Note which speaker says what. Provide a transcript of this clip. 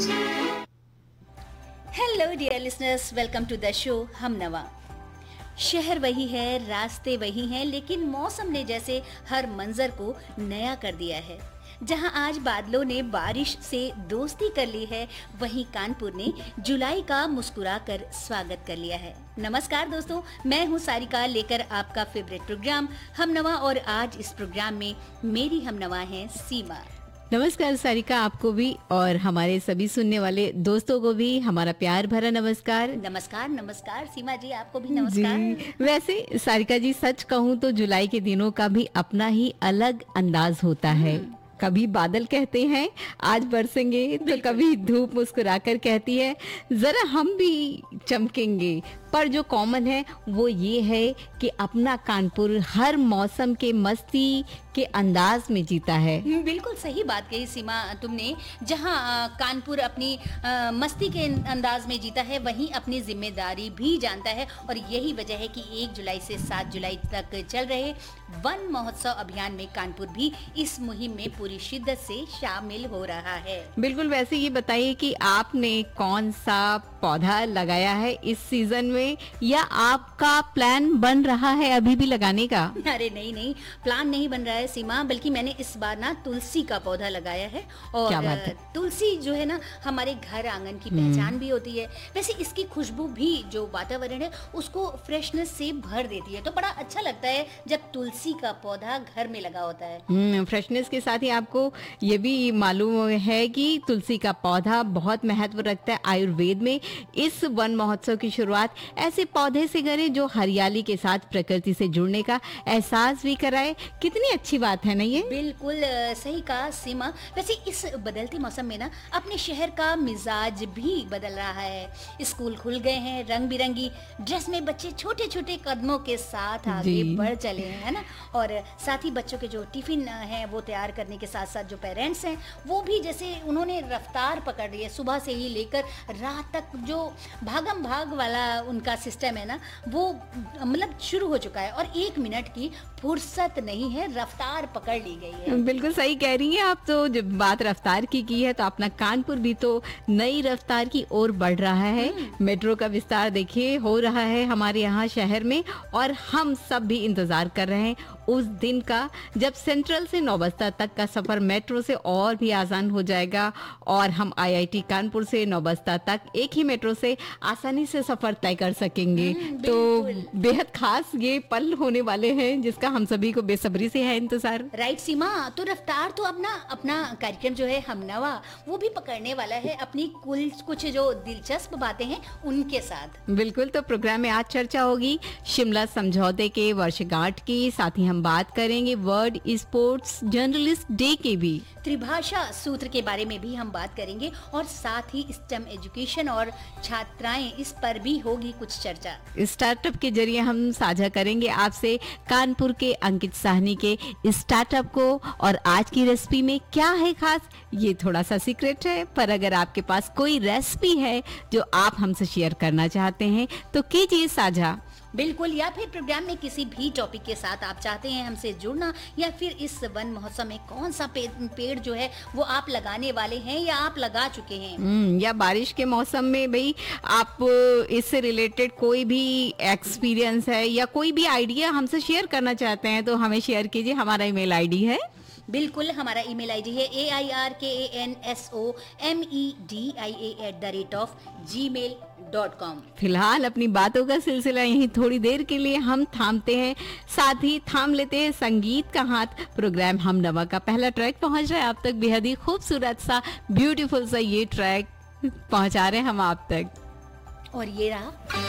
Speaker 1: Hello dear listeners, welcome to the show हम नवा। शहर वही है, रास्ते वही हैं, लेकिन मौसम ने जैसे हर मंजर को नया कर दिया है। जहां आज बादलों ने बारिश से दोस्ती कर ली है, वहीं कानपुर ने जुलाई का मुस्कुरा कर स्वागत कर लिया है। नमस्कार दोस्तों, मैं हूं सारिका, लेकर आपका फेवरेट प्रोग्राम हम नवा। और आज इस प्रोग्राम में मेरी हम नवा है सीमा।
Speaker 2: नमस्कार सारिका, आपको भी और हमारे सभी सुनने वाले दोस्तों को भी हमारा प्यार भरा नमस्कार।
Speaker 1: नमस्कार नमस्कार सीमा जी, आपको भी नमस्कार
Speaker 2: जी। वैसे सारिका जी, सच कहूँ तो जुलाई के दिनों का भी अपना ही अलग अंदाज होता है। कभी बादल कहते हैं आज बरसेंगे, तो कभी धूप मुस्कुराकर कहती है जरा हम भी चमकेंगे। पर जो कॉमन है वो ये है कि अपना कानपुर हर मौसम के मस्ती के अंदाज में जीता है।
Speaker 1: बिल्कुल सही बात कही सीमा तुमने। जहां कानपुर अपनी मस्ती के अंदाज में जीता है, वहीं अपनी जिम्मेदारी भी जानता है। और यही वजह है कि 1 जुलाई से 7 जुलाई तक चल रहे वन महोत्सव अभियान में कानपुर भी इस मुहिम में पूरी शिद्दत से शामिल हो रहा है।
Speaker 2: बिल्कुल। वैसे ये बताइए कि आपने कौन सा पौधा लगाया है इस सीजन में, या आपका प्लान बन रहा है अभी भी लगाने का?
Speaker 1: अरे नहीं, प्लान नहीं बन रहा है सीमा, बल्कि मैंने इस बार ना तुलसी का पौधा लगाया है। और
Speaker 2: क्या बात है?
Speaker 1: तुलसी जो है ना, हमारे घर आंगन की पहचान भी होती है। वैसे इसकी खुशबू भी जो वातावरण है उसको फ्रेशनेस से भर देती है। तो बड़ा अच्छा लगता है जब तुलसी का पौधा घर में लगा होता है।
Speaker 2: फ्रेशनेस के साथ ही आपको ये भी मालूम है कि तुलसी का पौधा बहुत महत्व रखता है आयुर्वेद में। इस वन महोत्सव की शुरुआत ऐसे पौधे से करें जो हरियाली के साथ प्रकृति से जुड़ने का एहसास भी कराए। कितनी अच्छी बात है ना ये?
Speaker 1: बिल्कुल सही कहा सीमा। वैसे इस बदलते मौसम में ना अपने शहर का मिजाज भी बदल रहा है। स्कूल खुल गए हैं, रंग बिरंगी ड्रेस में बच्चे छोटे छोटे कदमों के साथ आगे बढ़ चले हैं, है ना। और साथ ही बच्चों के जो टिफिन है वो तैयार करने के साथ साथ जो पेरेंट्स हैं वो भी जैसे उन्होंने रफ्तार पकड़ ली है। सुबह से ही लेकर रात तक जो भागम भाग वाला उनका सिस्टम है ना, वो मतलब शुरू हो चुका है। और 1 मिनट की फुर्सत नहीं है, रफ्तार पकड़ ली गई है।
Speaker 2: बिल्कुल सही कह रही हैं आप। तो जब बात रफ्तार की है तो अपना कानपुर भी तो नई रफ्तार की ओर बढ़ रहा है। मेट्रो का विस्तार देखिए हो रहा है हमारे यहाँ शहर में, और हम सब भी इंतजार कर रहे हैं उस दिन का जब सेंट्रल से नौबस्ता तक का सफर मेट्रो से और भी आसान हो जाएगा, और हम IIT कानपुर से नौबस्ता तक एक ही मेट्रो से आसानी से सफर तय कर सकेंगे। तो बेहद खास ये पल होने वाले हैं जिसका हम सभी को बेसब्री से है इंतजार।
Speaker 1: राइट सीमा। तो रफ्तार तो अपना कार्यक्रम जो है हम नवा वो भी पकड़ने वाला है अपनी कुछ जो दिलचस्प बातें हैं उनके साथ।
Speaker 2: बिल्कुल। तो प्रोग्राम में आज चर्चा होगी शिमला समझौते के वर्षगांठ की, साथ ही हम बात करेंगे वर्ल्ड स्पोर्ट्स जर्नलिस्ट डे के भी।
Speaker 1: त्रिभाषा सूत्र के बारे में भी हम बात करेंगे, और साथ ही स्टेम एजुकेशन और छात्राएं, इस पर भी होगी कुछ चर्चा।
Speaker 2: स्टार्टअप के जरिए हम साझा करेंगे आपसे कानपुर के अंकित साहनी के स्टार्टअप को, और आज की रेसिपी में क्या है खास ये थोड़ा सा सीक्रेट है। पर अगर आपके पास कोई रेसिपी है जो आप हमसे शेयर करना चाहते हैं तो कीजिए साझा।
Speaker 1: बिल्कुल। या फिर प्रोग्राम में किसी भी टॉपिक के साथ आप चाहते हैं हमसे जुड़ना, या फिर इस वन महोत्सव में कौन सा पेड़ जो है वो आप लगाने वाले हैं या आप लगा चुके हैं,
Speaker 2: या बारिश के मौसम में भाई आप इससे रिलेटेड कोई भी एक्सपीरियंस है या कोई भी आइडिया हमसे शेयर करना चाहते हैं तो हमें शेयर कीजिए। हमारा ईमेल आईडी है,
Speaker 1: बिल्कुल हमारा ईमेल आईडी है AIRKANSOMEDIA@gmail.com।
Speaker 2: फिलहाल अपनी बातों का सिलसिला यहीं थोड़ी देर के लिए हम थामते हैं, साथ ही थाम लेते हैं संगीत का हाथ। प्रोग्राम हम नवा का पहला ट्रैक पहुंच रहा है आप तक। बेहद ही खूबसूरत सा ब्यूटीफुल सा ये ट्रैक पहुंचा रहे हैं हम आप तक,
Speaker 1: और ये रहा